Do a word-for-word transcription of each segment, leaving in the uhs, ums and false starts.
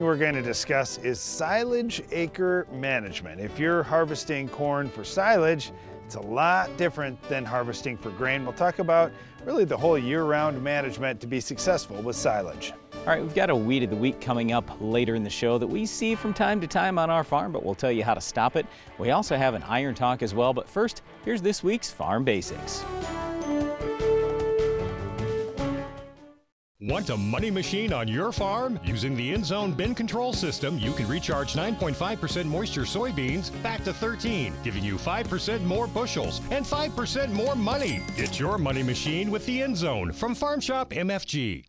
We're going to discuss is silage acre management. If you're harvesting corn for silage, it's a lot different than harvesting for grain. We'll talk about really the whole year-round management to be successful with silage. All right, we've got a Weed of the Week coming up later in the show that we see from time to time on our farm, but we'll tell you how to stop it. We also have an iron talk as well, but first, here's this week's Farm Basics. Want a money machine on your farm? Using the InZone bin control system, you can recharge nine point five percent moisture soybeans back to thirteen, giving you five percent more bushels and five percent more money. It's your money machine with the InZone from Farm Shop M F G.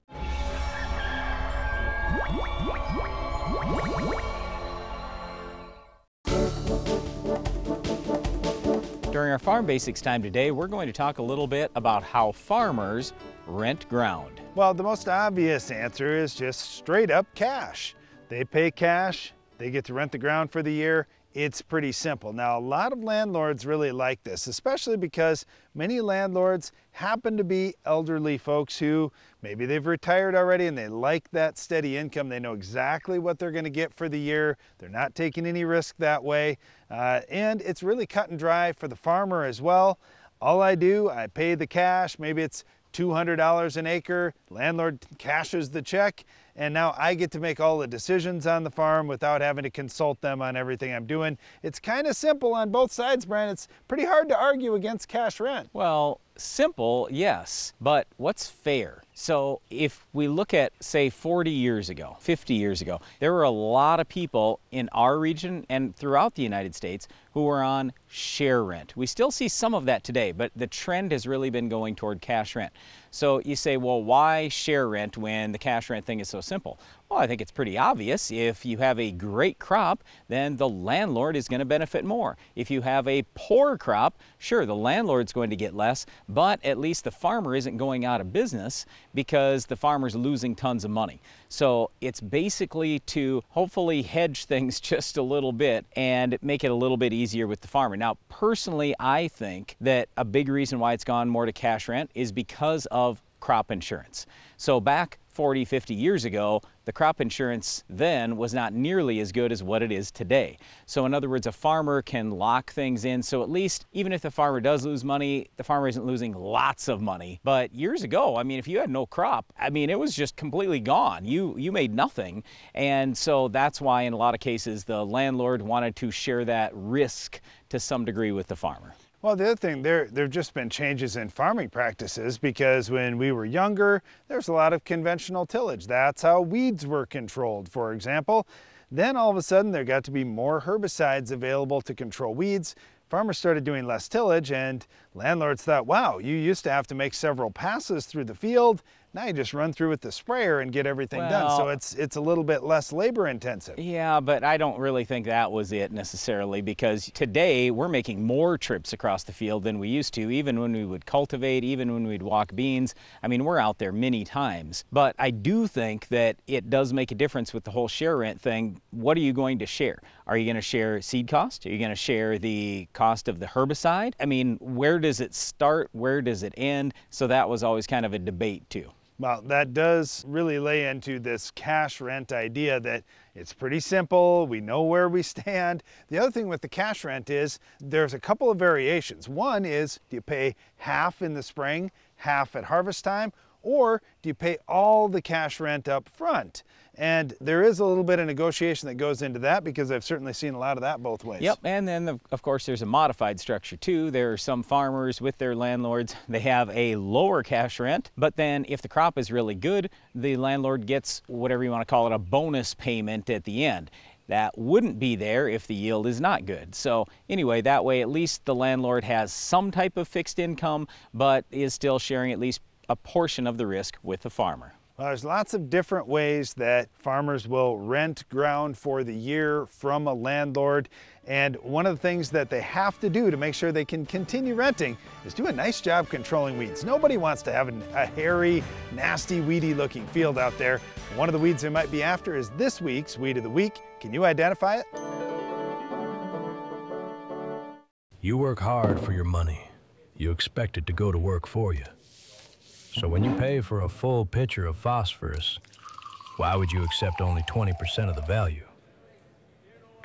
During our Farm Basics time today, we're going to talk a little bit about how farmers rent ground. Well, the most obvious answer is just straight up cash. They pay cash, they get to rent the ground for the year. It's pretty simple. Now, a lot of landlords really like this, especially because many landlords happen to be elderly folks who maybe they've retired already and they like that steady income. They know exactly what they're going to get for the year. They're not taking any risk that way. Uh, and it's really cut and dry for the farmer as well. All I do, I pay the cash. Maybe it's two hundred dollars an acre, landlord cashes the check, and now I get to make all the decisions on the farm without having to consult them on everything I'm doing. It's kind of simple on both sides, Brian. It's pretty hard to argue against cash rent. Well, simple, yes, but what's fair? So if we look at, say, forty years ago, fifty years ago, there were a lot of people in our region and throughout the United States who were on share rent. We still see some of that today, but the trend has really been going toward cash rent. So you say, well, why share rent when the cash rent thing is so simple? Well, I think it's pretty obvious. If you have a great crop, then the landlord is going to benefit more. If you have a poor crop, sure, the landlord's going to get less, but at least the farmer isn't going out of business because the farmer's losing tons of money. So it's basically to hopefully hedge things just a little bit and make it a little bit easier with the farmer. Now, personally, I think that a big reason why it's gone more to cash rent is because of crop insurance. So back forty, fifty years ago, the crop insurance then was not nearly as good as what it is today. So in other words, a farmer can lock things in. So at least even if the farmer does lose money, the farmer isn't losing lots of money. But years ago, I mean, if you had no crop, I mean, it was just completely gone. You, you made nothing. And so that's why in a lot of cases, the landlord wanted to share that risk to some degree with the farmer. Well, the other thing, there there have just been changes in farming practices because when we were younger, there's a lot of conventional tillage. That's how weeds were controlled, for example. Then all of a sudden, there got to be more herbicides available to control weeds. Farmers started doing less tillage, and landlords thought, wow, you used to have to make several passes through the field. Now you just run through with the sprayer and get everything well, done. So it's it's a little bit less labor intensive. Yeah, but I don't really think that was it necessarily, because today we're making more trips across the field than we used to, even when we would cultivate, even when we'd walk beans. I mean, we're out there many times. But I do think that it does make a difference with the whole share rent thing. What are you going to share? Are you going to share seed cost? Are you going to share the cost of the herbicide? I mean, where does it start? Where does it end? So that was always kind of a debate too. Well, that does really lay into this cash rent idea that it's pretty simple. We know where we stand. The other thing with the cash rent is there's a couple of variations. One is, do you pay half in the spring, half at harvest time, or do you pay all the cash rent up front? And there is a little bit of negotiation that goes into that because I've certainly seen a lot of that both ways. Yep, and then of course there's a modified structure too. There are some farmers with their landlords, they have a lower cash rent, but then if the crop is really good, the landlord gets whatever you want to call it, a bonus payment at the end. That wouldn't be there if the yield is not good. So anyway, that way at least the landlord has some type of fixed income, but is still sharing at least a portion of the risk with the farmer. Well, there's lots of different ways that farmers will rent ground for the year from a landlord. And one of the things that they have to do to make sure they can continue renting is do a nice job controlling weeds. Nobody wants to have a hairy, nasty, weedy looking field out there. One of the weeds they might be after is this week's Weed of the Week. Can you identify it? You work hard for your money. You expect it to go to work for you. So when you pay for a full pitcher of phosphorus, Why would you accept only twenty percent of the value?